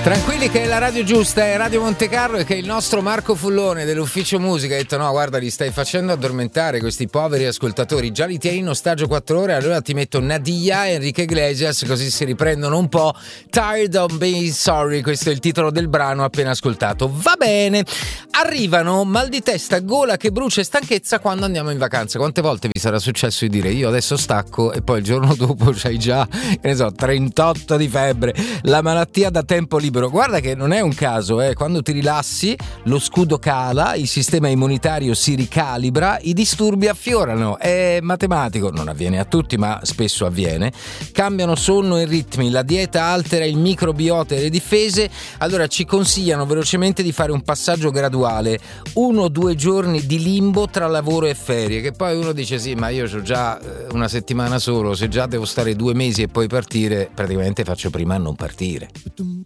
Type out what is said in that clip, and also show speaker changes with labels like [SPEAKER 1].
[SPEAKER 1] Tranquilli che è la radio giusta, è Radio Montecarlo, e che il nostro Marco Fullone dell'ufficio musica ha detto: no, guarda, li stai facendo addormentare questi poveri ascoltatori, già li tieni in ostaggio 4 ore, allora ti metto Nadia e Enrique Iglesias così si riprendono un po'. Tired of Being Sorry, questo è il titolo del brano appena ascoltato. Va bene, arrivano mal di testa, gola che brucia e stanchezza quando andiamo in vacanza. Quante volte vi sarà successo di dire io adesso stacco e poi il giorno dopo c'hai già, che ne so, 38 di febbre, la malattia da tempo libero. Guarda che non è un caso, quando ti rilassi lo scudo cala, il sistema immunitario si ricalibra, i disturbi affiorano. È matematico, non avviene a tutti ma spesso avviene. Cambiano sonno e ritmi, la dieta altera il microbiota e le difese. Allora ci consigliano velocemente di fare un passaggio graduale, 1 o 2 giorni di limbo tra lavoro e ferie, che poi uno dice sì, ma io ho già una settimana solo, se già devo stare 2 mesi e poi partire, praticamente faccio prima a non partire.